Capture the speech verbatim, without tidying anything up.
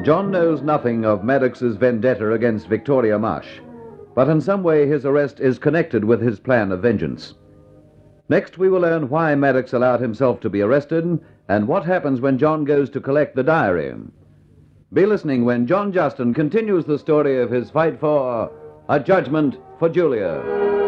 John knows nothing of Maddox's vendetta against Victoria Marsh, but in some way his arrest is connected with his plan of vengeance. Next, we will learn why Maddox allowed himself to be arrested and what happens when John goes to collect the diary. Be listening when John Justin continues the story of his fight for a judgment for Julia.